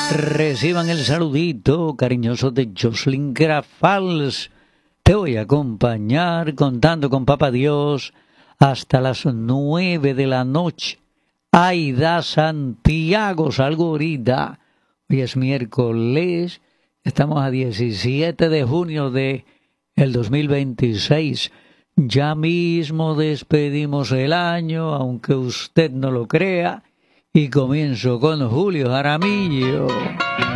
Reciban el saludito cariñoso de Jocelyn Grafals. Te voy a acompañar contando con Papá Dios hasta las 9 de la noche. Aida Santiago, salgo ahorita. Hoy es miércoles, estamos a 17 de junio de el 2026. Ya mismo despedimos el año, aunque usted no lo crea, y comienzo con Julio Jaramillo.